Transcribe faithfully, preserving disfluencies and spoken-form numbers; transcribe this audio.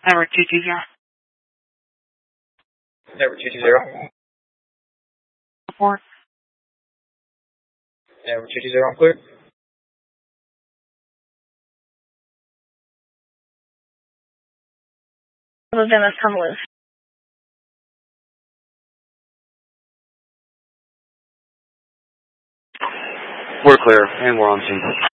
Network two two zero. Network two two zero. Report. Network two two zero, I'm clear. Move them as come loose. We're clear, and we're on scene.